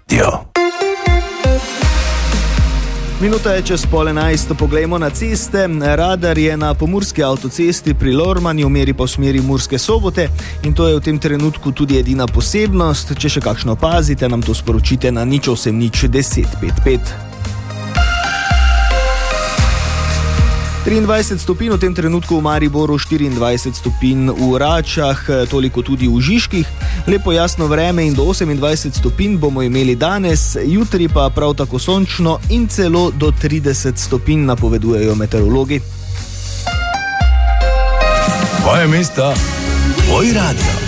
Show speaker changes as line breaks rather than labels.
radio.
Minuta je čez 10:30, poglejmo na ceste. Radar je na pomurski avtocesti pri Lormanju, meri pa v smeri Murske Sobote in to je v tem trenutku tudi edina posebnost. Če še kakšno opazite, nam to sporočite na 080 10 55. 23 stopinj v tem trenutku v Mariboru, 24 stopinj v Račah, toliko tudi v Žižkih. Lepo jasno vreme in do 28 stopinj bomo imeli danes, jutri pa prav tako sončno in celo do 30 stopinj napovedujejo meteorologi.
Tvoje mesto, tvoj radio.